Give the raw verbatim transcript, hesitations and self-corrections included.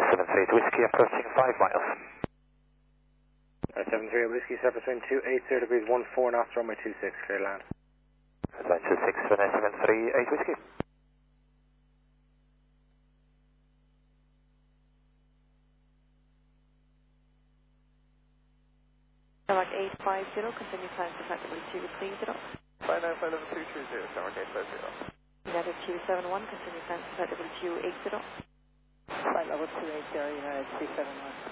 seven three eight Whiskey approaching five miles. Uh, seven three eight Whiskey, surface wind two eighty degrees one four knots, runway two six, clear land. Adventure six for seven three eight Whiskey. Tarmac eight five zero, continue climb to flight level two three zero. Flight nine five level two three zero, Tarmac eight five zero. United two seven one, continue climb to flight level two eight zero. Flight level two eight zero, United two seven one.